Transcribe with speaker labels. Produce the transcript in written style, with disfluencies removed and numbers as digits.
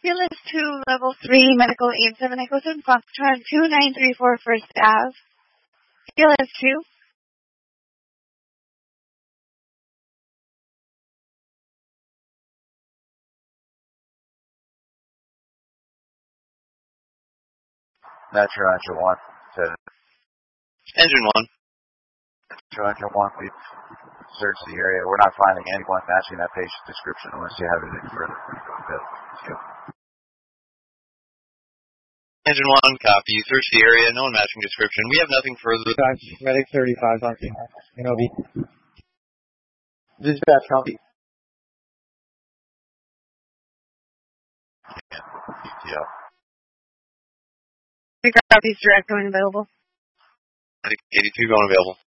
Speaker 1: Ambulance 2, Level 3, Medical 87, Echo 7, Foxtrot 2934, First Ave. Ambulance 2.
Speaker 2: Metro Engine 1.
Speaker 3: Engine 1.
Speaker 2: Metro Engine 1, we've searched the area. We're not finding anyone matching that patient description unless you have anything further. Let's go.
Speaker 3: Engine 1, copy. You searched the area, no one matching description. We have nothing further.
Speaker 4: Medic 35 on NOV. Dispatch copy.
Speaker 2: Yeah.
Speaker 1: Three copies direct going available.
Speaker 3: Medic 82 going available.